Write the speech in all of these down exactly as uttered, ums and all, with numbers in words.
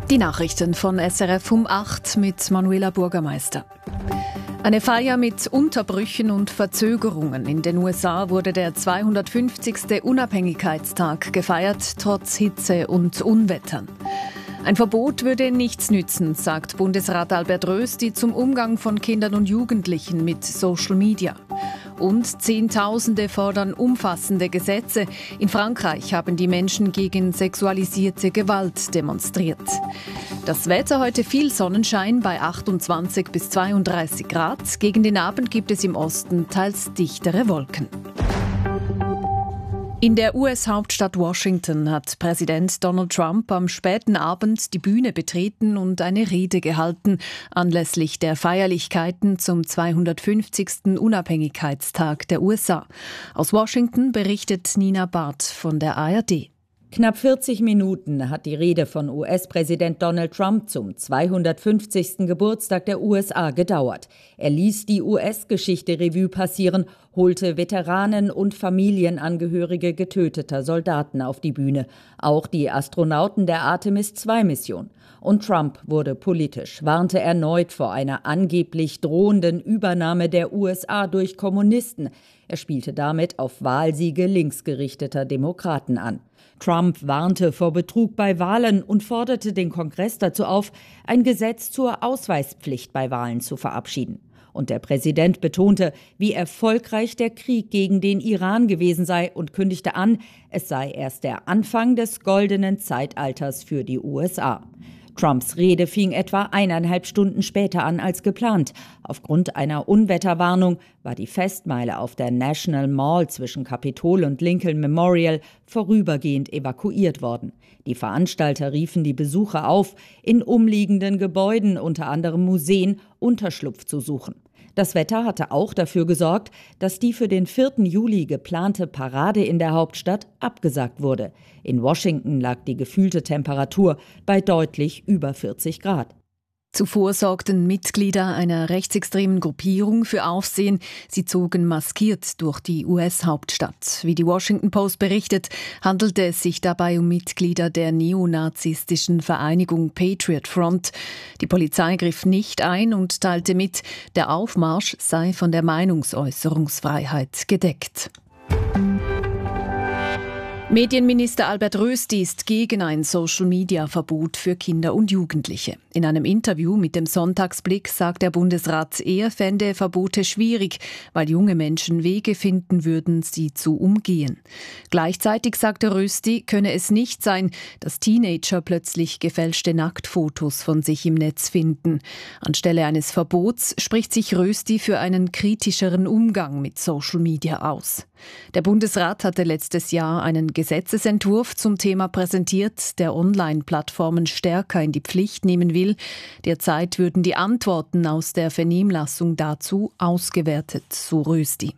Die Nachrichten von S R F um acht mit Manuela Bürgermeister. Eine Feier mit Unterbrüchen und Verzögerungen. In den U S A wurde der zweihundertfünfzigste Unabhängigkeitstag gefeiert, trotz Hitze und Unwettern. Ein Verbot würde nichts nützen, sagt Bundesrat Albert Rösti zum Umgang von Kindern und Jugendlichen mit Social Media. Und Zehntausende fordern umfassende Gesetze. In Frankreich haben die Menschen gegen sexualisierte Gewalt demonstriert. Das Wetter heute viel Sonnenschein bei achtundzwanzig bis zweiunddreißig Grad. Gegen den Abend gibt es im Osten teils dichtere Wolken. In der U S-Hauptstadt Washington hat Präsident Donald Trump am späten Abend die Bühne betreten und eine Rede gehalten, anlässlich der Feierlichkeiten zum zweihundertfünfzigsten Unabhängigkeitstag der U S A. Aus Washington berichtet Nina Barth von der A R D. Knapp vierzig Minuten hat die Rede von U S-Präsident Donald Trump zum zweihundertfünfzigsten Geburtstag der U S A gedauert. Er ließ die U S-Geschichte Revue passieren, holte Veteranen und Familienangehörige getöteter Soldaten auf die Bühne, auch die Astronauten der Artemis zwei Mission. Und Trump wurde politisch, warnte erneut vor einer angeblich drohenden Übernahme der U S A durch Kommunisten. Er spielte damit auf Wahlsiege linksgerichteter Demokraten an. Trump warnte vor Betrug bei Wahlen und forderte den Kongress dazu auf, ein Gesetz zur Ausweispflicht bei Wahlen zu verabschieden. Und der Präsident betonte, wie erfolgreich der Krieg gegen den Iran gewesen sei und kündigte an, es sei erst der Anfang des goldenen Zeitalters für die U S A. Trumps Rede fing etwa eineinhalb Stunden später an als geplant. Aufgrund einer Unwetterwarnung war die Festmeile auf der National Mall zwischen Kapitol und Lincoln Memorial vorübergehend evakuiert worden. Die Veranstalter riefen die Besucher auf, in umliegenden Gebäuden, unter anderem Museen, Unterschlupf zu suchen. Das Wetter hatte auch dafür gesorgt, dass die für den vierten Juli geplante Parade in der Hauptstadt abgesagt wurde. In Washington lag die gefühlte Temperatur bei deutlich über vierzig Grad. Zuvor sorgten Mitglieder einer rechtsextremen Gruppierung für Aufsehen. Sie zogen maskiert durch die U S-Hauptstadt. Wie die Washington Post berichtet, handelte es sich dabei um Mitglieder der neonazistischen Vereinigung Patriot Front. Die Polizei griff nicht ein und teilte mit, der Aufmarsch sei von der Meinungsäußerungsfreiheit gedeckt. Medienminister Albert Rösti ist gegen ein Social-Media-Verbot für Kinder und Jugendliche. In einem Interview mit dem Sonntagsblick sagt der Bundesrat, er fände Verbote schwierig, weil junge Menschen Wege finden würden, sie zu umgehen. Gleichzeitig sagte Rösti, könne es nicht sein, dass Teenager plötzlich gefälschte Nacktfotos von sich im Netz finden. Anstelle eines Verbots spricht sich Rösti für einen kritischeren Umgang mit Social Media aus. Der Bundesrat hatte letztes Jahr einen Gesetzesentwurf zum Thema präsentiert, der Online-Plattformen stärker in die Pflicht nehmen will. Derzeit würden die Antworten aus der Vernehmlassung dazu ausgewertet, so Rösti.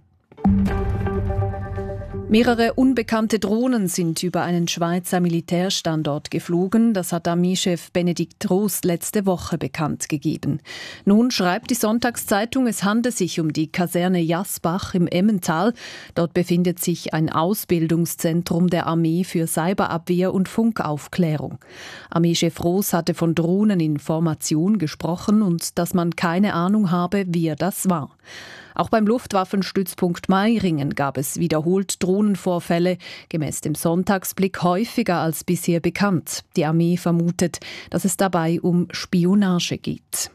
Mehrere unbekannte Drohnen sind über einen Schweizer Militärstandort geflogen. Das hat Armeechef Benedikt Roos letzte Woche bekannt gegeben. Nun schreibt die Sonntagszeitung, es handle sich um die Kaserne Jasbach im Emmental. Dort befindet sich ein Ausbildungszentrum der Armee für Cyberabwehr und Funkaufklärung. Armeechef Roos hatte von Drohnen in Formation gesprochen und dass man keine Ahnung habe, wer das war. Auch beim Luftwaffenstützpunkt Meiringen gab es wiederholt Drohnenvorfälle, gemäß dem Sonntagsblick häufiger als bisher bekannt. Die Armee vermutet, dass es dabei um Spionage geht.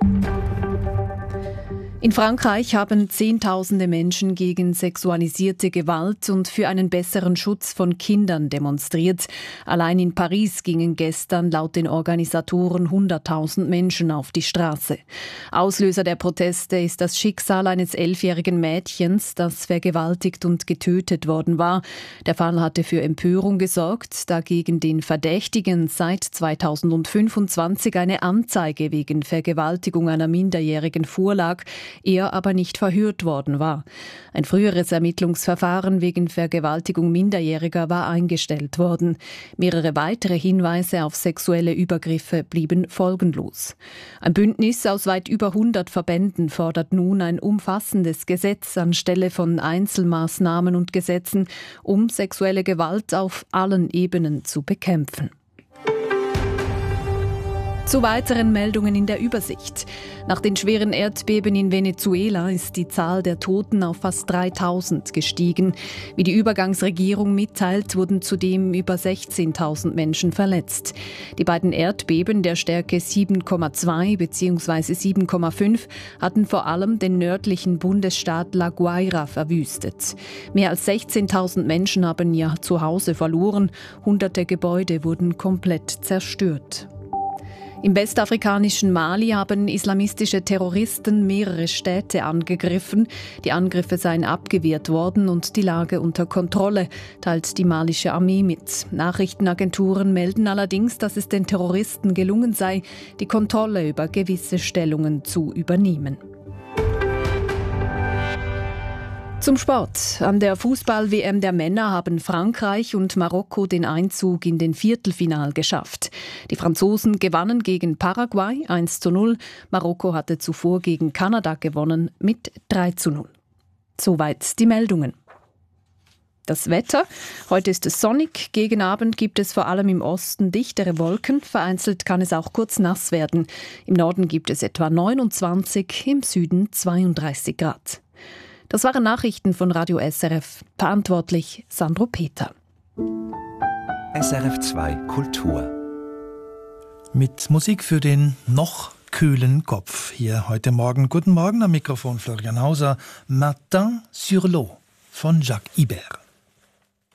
In Frankreich haben Zehntausende Menschen gegen sexualisierte Gewalt und für einen besseren Schutz von Kindern demonstriert. Allein in Paris gingen gestern laut den Organisatoren hunderttausend Menschen auf die Straße. Auslöser der Proteste ist das Schicksal eines elfjährigen Mädchens, das vergewaltigt und getötet worden war. Der Fall hatte für Empörung gesorgt, da gegen den Verdächtigen seit zweitausendfünfundzwanzig eine Anzeige wegen Vergewaltigung einer Minderjährigen vorlag, er aber nicht verhört worden war. Ein früheres Ermittlungsverfahren wegen Vergewaltigung Minderjähriger war eingestellt worden. Mehrere weitere Hinweise auf sexuelle Übergriffe blieben folgenlos. Ein Bündnis aus weit über hundert Verbänden fordert nun ein umfassendes Gesetz anstelle von Einzelmaßnahmen und Gesetzen, um sexuelle Gewalt auf allen Ebenen zu bekämpfen. Zu weiteren Meldungen in der Übersicht. Nach den schweren Erdbeben in Venezuela ist die Zahl der Toten auf fast dreitausend gestiegen. Wie die Übergangsregierung mitteilt, wurden zudem über sechzehntausend Menschen verletzt. Die beiden Erdbeben der Stärke sieben Komma zwei bzw. sieben Komma fünf hatten vor allem den nördlichen Bundesstaat La Guaira verwüstet. Mehr als sechzehntausend Menschen haben ihr Zuhause verloren. Hunderte Gebäude wurden komplett zerstört. Im westafrikanischen Mali haben islamistische Terroristen mehrere Städte angegriffen. Die Angriffe seien abgewehrt worden und die Lage unter Kontrolle, teilt die malische Armee mit. Nachrichtenagenturen melden allerdings, dass es den Terroristen gelungen sei, die Kontrolle über gewisse Stellungen zu übernehmen. Zum Sport. An der Fußball-W M der Männer haben Frankreich und Marokko den Einzug in den Viertelfinal geschafft. Die Franzosen gewannen gegen Paraguay eins zu null. Marokko hatte zuvor gegen Kanada gewonnen mit drei zu null. Soweit die Meldungen. Das Wetter. Heute ist es sonnig. Gegen Abend gibt es vor allem im Osten dichtere Wolken. Vereinzelt kann es auch kurz nass werden. Im Norden gibt es etwa neunundzwanzig, im Süden zweiunddreißig Grad. Das waren Nachrichten von Radio S R F. Verantwortlich Sandro Peter. S R F zwei Kultur. Mit Musik für den noch kühlen Kopf. Hier heute Morgen. Guten Morgen am Mikrofon Florian Hauser. Matin sur l'eau von Jacques Ibert.